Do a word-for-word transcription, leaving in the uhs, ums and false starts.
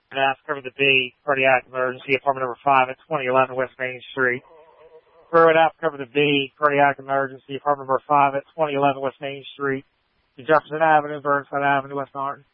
F, cover the B, cardiac emergency, apartment number five at twenty eleven West Main Street. Berwick F, cover the B, cardiac emergency, apartment number five at twenty eleven West Main Street. Jefferson Avenue, Burnside Avenue, West Norton.